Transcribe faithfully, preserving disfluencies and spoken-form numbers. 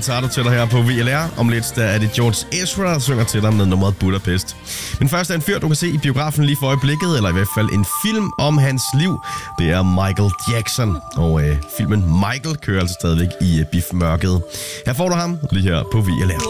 Furtado til dig her på V L R. Om lidt der er det George Ezra, der synger til dig med nummeret Budapest. Men først er en fyr, du kan se i biografen lige for øjeblikket, eller i hvert fald en film om hans liv. Det er Michael Jackson, og øh, filmen Michael kører altså stadigvæk i øh, bifmørket. Her får du ham lige her på V L R.